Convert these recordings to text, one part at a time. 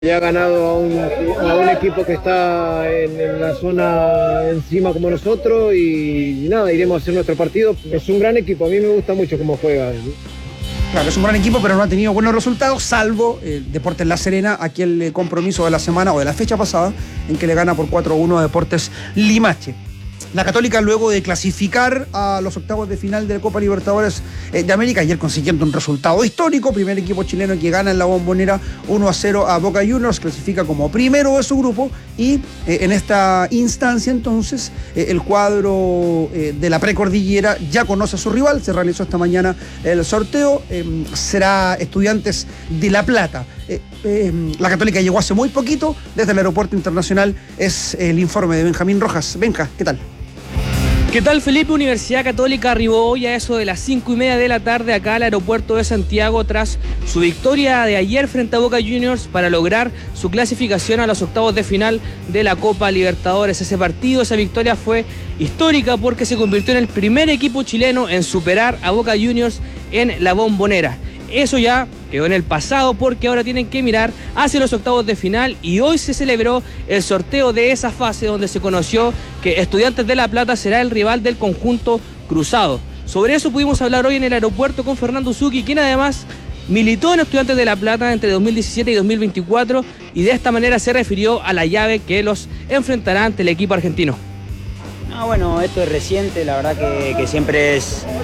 Le ha ganado a un equipo que está en la zona encima como nosotros y nada, iremos a hacer nuestro partido. Es un gran equipo, a mí me gusta mucho cómo juega. Claro, es un gran equipo, pero no ha tenido buenos resultados, salvo Deportes La Serena, aquel compromiso de la semana o de la fecha pasada, en que le gana por 4-1 a Deportes Limache. La Católica, luego de clasificar a los octavos de final de la Copa Libertadores de América, ayer consiguiendo un resultado histórico, primer equipo chileno que gana en la Bombonera 1-0 a Boca Juniors, clasifica como primero de su grupo y en esta instancia entonces el cuadro de la precordillera ya conoce a su rival, se realizó esta mañana el sorteo, será Estudiantes de La Plata. La Católica llegó hace muy poquito, desde el aeropuerto internacional es el informe de Benjamín Rojas. Benja, ¿qué tal? ¿Qué tal, Felipe? Universidad Católica arribó hoy a eso de las 5:30 de la tarde acá al aeropuerto de Santiago tras su victoria de ayer frente a Boca Juniors para lograr su clasificación a los octavos de final de la Copa Libertadores. Ese partido, esa victoria fue histórica porque se convirtió en el primer equipo chileno en superar a Boca Juniors en la Bombonera. Eso ya quedó en el pasado porque ahora tienen que mirar hacia los octavos de final y hoy se celebró el sorteo de esa fase donde se conoció que Estudiantes de La Plata será el rival del conjunto cruzado. Sobre eso pudimos hablar hoy en el aeropuerto con Fernando Zucchi, quien además militó en Estudiantes de La Plata entre 2017 y 2024 y de esta manera se refirió a la llave que los enfrentará ante el equipo argentino. Bueno, esto es reciente, la verdad que siempre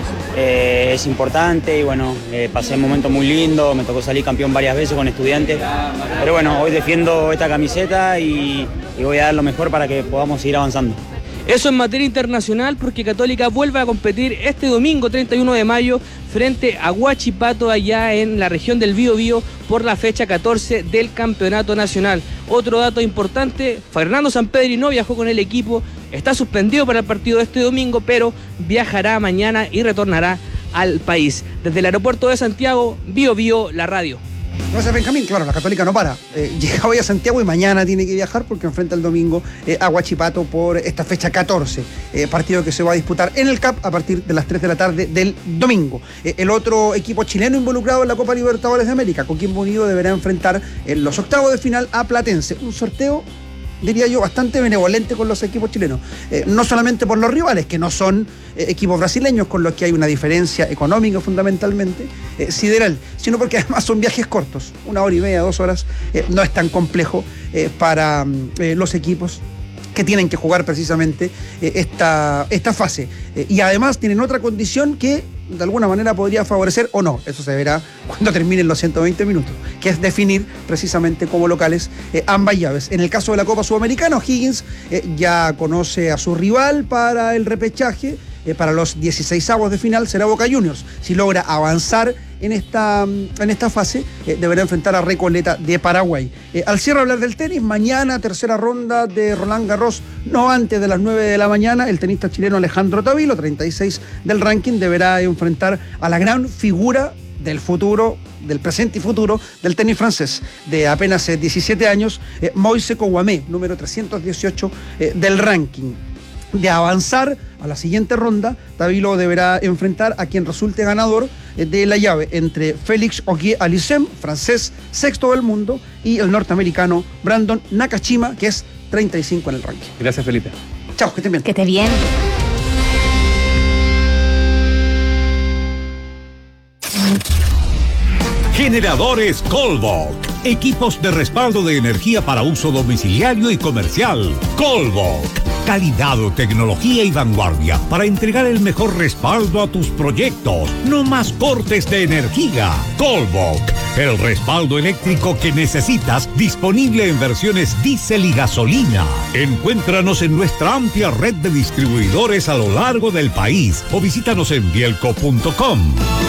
es importante y bueno, pasé un momento muy lindo, me tocó salir campeón varias veces con Estudiantes, pero bueno, hoy defiendo esta camiseta y voy a dar lo mejor para que podamos seguir avanzando. Eso en materia internacional porque Católica vuelve a competir este domingo 31 de mayo frente a Huachipato allá en la región del Biobío por la fecha 14 del Campeonato Nacional. Otro dato importante, Fernando Sampedri no viajó con el equipo, está suspendido para el partido de este domingo, pero viajará mañana y retornará al país. Desde el aeropuerto de Santiago, Biobío, la radio. Gracias, Benjamín. Claro, la Católica no para. Llega hoy a Santiago y mañana tiene que viajar porque enfrenta el domingo a Huachipato por esta fecha 14. Partido que se va a disputar en el CAP a partir de las 3 de la tarde del domingo. El otro equipo chileno involucrado en la Copa Libertadores de América, Coquimbo Unido, deberá enfrentar en los octavos de final a Platense. Un sorteo, diría yo, bastante benevolente con los equipos chilenos. No solamente por los rivales, que no son equipos brasileños, con los que hay una diferencia económica fundamentalmente, sideral, sino porque además son viajes cortos, 1 hora y media, 2 horas, no es tan complejo para los equipos que tienen que jugar precisamente esta fase. Y además tienen otra condición que de alguna manera podría favorecer o no, eso se verá cuando terminen los 120 minutos, que es definir precisamente como locales ambas llaves. En el caso de la Copa Sudamericana, O'Higgins ya conoce a su rival para el repechaje, para los 16avos de final será Boca Juniors. Si logra avanzar en esta fase, deberá enfrentar a Recoleta de Paraguay. Al cierre, hablar del tenis. Mañana, tercera ronda de Roland Garros, no antes de las 9 de la mañana. El tenista chileno Alejandro Tavilo, 36 del ranking, deberá enfrentar a la gran figura del futuro, del presente y futuro del tenis francés, de apenas 17 años, Moise Kouamé, número 318 del ranking. De avanzar a la siguiente ronda, Tavilo deberá enfrentar a quien resulte ganador de la llave entre Félix Auger-Aliassime, francés, sexto del mundo, y el norteamericano Brandon Nakashima, que es 35 en el ranking. Gracias, Felipe. Chao, que estén bien. Que esté bien. Generadores Colbach. Equipos de respaldo de energía para uso domiciliario y comercial. Colbach. Calidad, tecnología y vanguardia para entregar el mejor respaldo a tus proyectos. No más cortes de energía. Colbach. El respaldo eléctrico que necesitas, disponible en versiones diésel y gasolina. Encuéntranos en nuestra amplia red de distribuidores a lo largo del país o visítanos en bielco.com.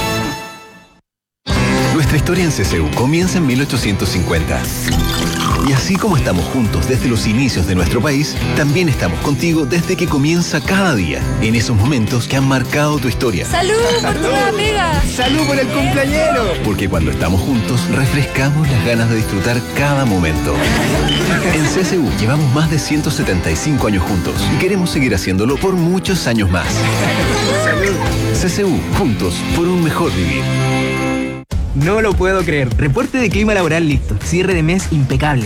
Nuestra historia en CCU comienza en 1850. Y así como estamos juntos desde los inicios de nuestro país, también estamos contigo desde que comienza cada día, en esos momentos que han marcado tu historia. ¡Salud por tu nueva pega! ¡Salud por el cumpleañero! Porque cuando estamos juntos, refrescamos las ganas de disfrutar cada momento. En CCU llevamos más de 175 años juntos y queremos seguir haciéndolo por muchos años más. CCU, juntos por un mejor vivir. No lo puedo creer. Reporte de clima laboral listo. Cierre de mes impecable.